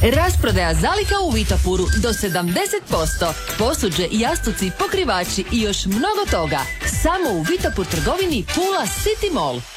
Rasprodaja zaliha u Vitapuru do 70%. Posuđe, jastuci, pokrivači i još mnogo toga. Samo u Vitapur trgovini Pula City Mall.